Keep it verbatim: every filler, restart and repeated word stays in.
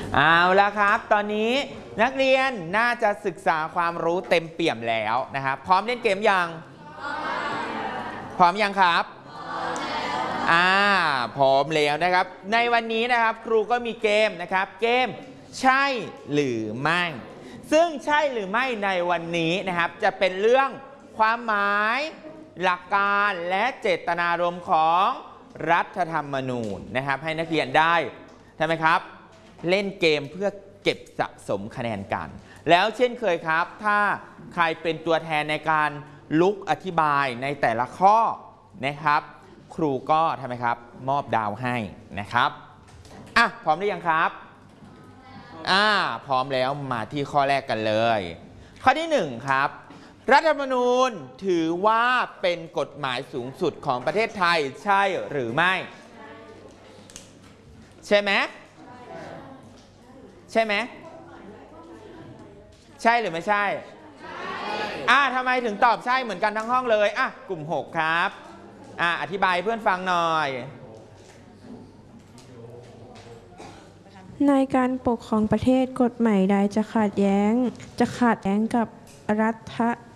เอาละครับตอนนี้นักเรียนน่าจะศึกษาความรู้เต็มเปี่ยมแล้วนะครับพร้อมเล่นเกมยังพร้อมยังครับอ่าพร้อมแล้วนะครับในวันนี้นะครับครูก็มีเกมนะครับเกมใช่หรือไม่ซึ่งใช่หรือไม่ในวันนี้นะครับจะเป็นเรื่องความหมายหลักการและเจตนารมณ์ของรัฐธรรมนูญนะครับให้นักเรียนได้ใช่ไหมครับเล่นเกมเพื่อเก็บสะสมคะแนนกันแล้วเช่นเคยครับถ้าใครเป็นตัวแทนในการลุกอธิบายในแต่ละข้อนะครับครูก็ทำไมครับมอบดาวให้นะครับอ่ะพร้อมหรือยังครับอ่าพร้อมแล้วมาที่ข้อแรกกันเลยข้อที่หนึ่งครับรัฐธรรมนูญถือว่าเป็นกฎหมายสูงสุดของประเทศไทยใช่หรือไม่ใช่ไหมใช่ไหมใช่หรือไม่ใช่อ่าทำไมถึงตอบใช่เหมือนกันทั้งห้องเลยอ่ะกลุ่มหกครับอ่าอธิบายเพื่อนฟังหน่อยในการปกครองประเทศกฎหมายใดจะขัดแย้งจะขัดแย้งกับรัฐ